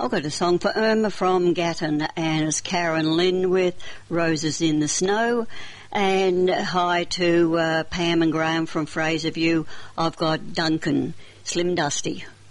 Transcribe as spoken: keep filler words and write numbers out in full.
I've got a song for Irma from Gatton, and it's Karen Lynn with Roses in the Snow. And hi to uh, Pam and Graham from Fraserview. I've got Duncan, Slim Dusty.